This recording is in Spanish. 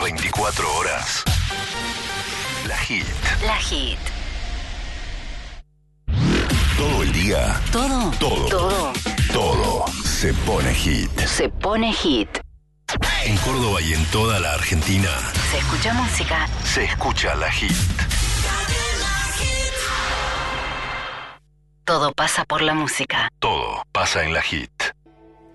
24 horas. La Hit. La Hit. Todo el día. Todo se pone hit. Se pone hit. En Córdoba y en toda la Argentina. Se escucha música. Se escucha La Hit. Todo pasa por la música. Todo pasa en La Hit.